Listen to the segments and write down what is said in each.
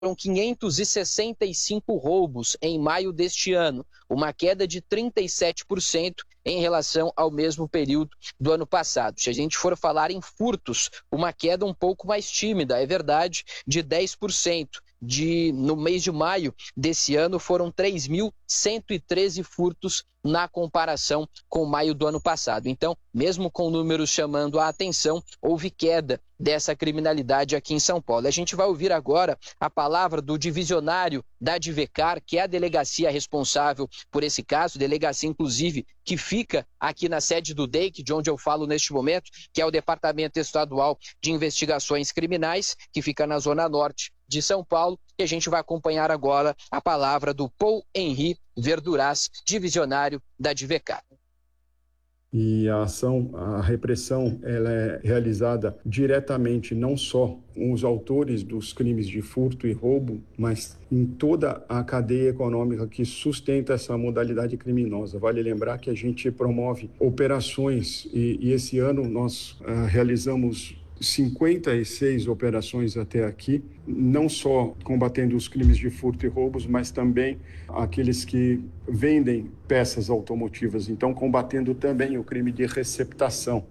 foram 565 roubos em maio deste ano, uma queda de 37% em relação ao mesmo período do ano passado. Se a gente for falar em furtos, uma queda um pouco mais tímida, é verdade, de 10%. No mês de maio desse ano foram 3.113 furtos na comparação com maio do ano passado. Então, mesmo com números chamando a atenção, houve queda dessa criminalidade aqui em São Paulo. A gente vai ouvir agora a palavra do divisionário da Advecar, que é a delegacia responsável por esse caso, delegacia inclusive que fica aqui na sede do DEIC, de onde eu falo neste momento, que é o Departamento Estadual de Investigações Criminais, que fica na Zona Norte de São Paulo, e a gente vai acompanhar agora a palavra do Paul Henri Verduras, divisionário da Advecar. E a repressão, ela é realizada diretamente não só com os autores dos crimes de furto e roubo, mas em toda a cadeia econômica que sustenta essa modalidade criminosa. Vale lembrar que a gente promove operações e esse ano nós realizamos 56 operações até aqui, não só combatendo os crimes de furto e roubos, mas também aqueles que vendem peças automotivas, então combatendo também o crime de receptação.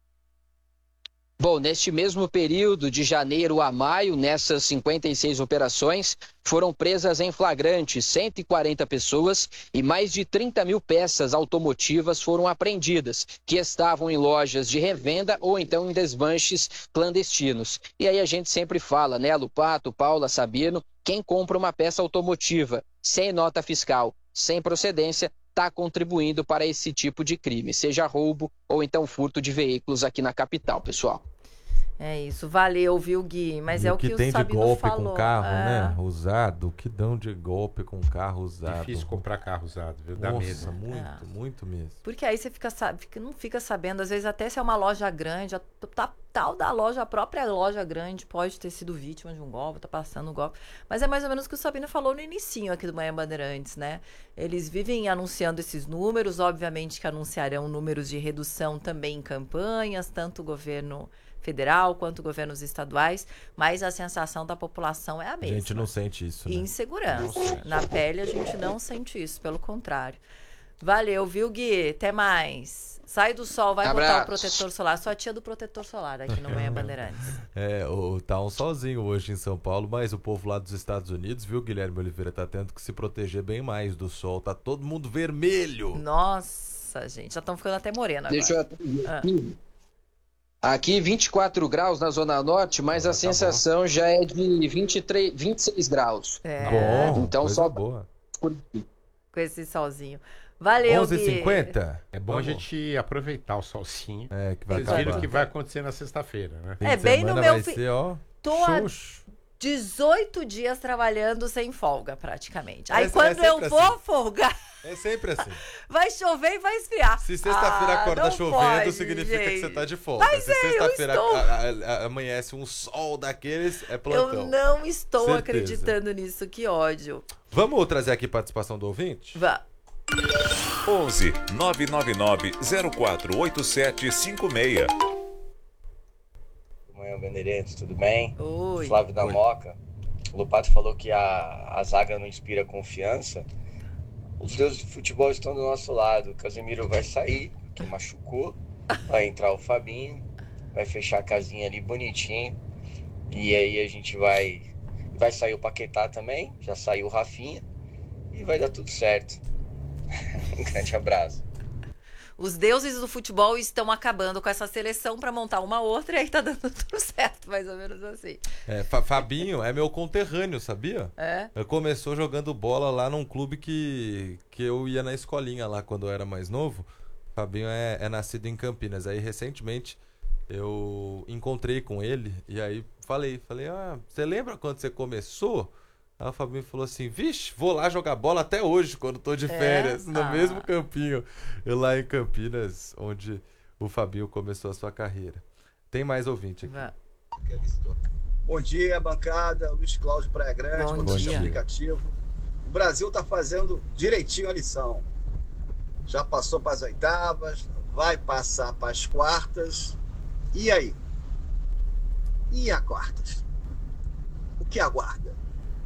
Bom, neste mesmo período, de janeiro a maio, nessas 56 operações, foram presas em flagrante 140 pessoas e mais de 30 mil peças automotivas foram apreendidas, que estavam em lojas de revenda ou então em desmanches clandestinos. E aí a gente sempre fala, né, Lupato, Paula, Sabino, quem compra uma peça automotiva sem nota fiscal, sem procedência, está contribuindo para esse tipo de crime, seja roubo ou então furto de veículos aqui na capital, pessoal. É isso, valeu, viu, Gui? Mas é o que tem o Sabino de golpe falou. Com carro, né? Usado, o que dão de golpe com carro usado. Difícil comprar carro usado, viu? Dá medo. Muito mesmo. Porque aí você não fica sabendo, às vezes até se é uma loja grande, tal da loja, a própria loja grande pode ter sido vítima de um golpe, tá passando um golpe. Mas é mais ou menos o que o Sabino falou no inicinho aqui do Manhã Bandeirantes, né? Eles vivem anunciando esses números, obviamente que anunciarão números de redução também em campanhas, tanto o governo federal quanto governos estaduais, mas a sensação da população é a mesma. A gente não sente isso, né? Insegurança. Na pele a gente não sente isso, pelo contrário. Valeu, viu, Gui? Até mais. Sai do sol, vai botar o protetor solar. Sou a tia do protetor solar aqui no Manhã Bandeirantes. Tá um solzinho hoje em São Paulo, mas o povo lá dos Estados Unidos, viu, Guilherme Oliveira, tá tendo que se proteger bem mais do sol. Tá todo mundo vermelho. Nossa, gente, já estão ficando até moreno agora. Deixa eu... Aqui 24 graus na Zona Norte, mas a sensação já é de 26 graus. Bom, então só boa. Com esse solzinho. Valeu, 11h50. É bom a gente aproveitar o solzinho. Que vai Vocês viram o que vai acontecer na sexta-feira, né? Bem no meu... Tô há 18 dias trabalhando sem folga, praticamente. Aí quando eu vou folgar... É sempre assim. Vai chover e vai esfriar. Se sexta-feira acorda chovendo, significa que você tá de folga. Mas se sexta-feira amanhece um sol daqueles, é plantão. Eu não estou acreditando nisso, que ódio. Vamos trazer aqui a participação do ouvinte? Vá. 11 999 048756. Manhã Bandeirantes, tudo bem? Oi. Flávio da Moca. O Lupato falou que a zaga não inspira confiança. Os deuses do futebol estão do nosso lado. O Casemiro vai sair, que machucou. Vai entrar o Fabinho. Vai fechar a casinha ali bonitinho. E aí a gente vai sair o Paquetá também. Já saiu o Rafinha. E vai dar tudo certo. Um grande abraço. Os deuses do futebol estão acabando com essa seleção para montar uma outra e aí tá dando tudo certo, mais ou menos assim. Fabinho é meu conterrâneo, sabia? Ele começou jogando bola lá num clube que eu ia na escolinha lá quando eu era mais novo. Fabinho é nascido em Campinas. Aí recentemente eu encontrei com ele e aí falei, você lembra quando você começou? Aí o Fabinho falou assim, vixe, vou lá jogar bola até hoje, quando tô de férias, no mesmo campinho. Eu lá em Campinas, onde o Fabinho começou a sua carreira. Tem mais ouvinte aqui. Bom dia, bancada. Luiz Cláudio Praia Grande, motorista aplicativo. O Brasil tá fazendo direitinho a lição. Já passou para as oitavas, vai passar para as quartas. E aí? E a quartas? O que aguarda?